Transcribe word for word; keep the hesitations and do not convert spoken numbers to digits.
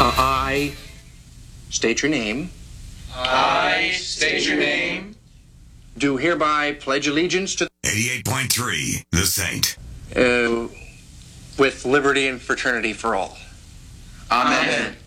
Uh, I state your name. I state your name. Do hereby pledge allegiance to eighty-eight point three, The Saint. Uh, with liberty and fraternity for all. Amen.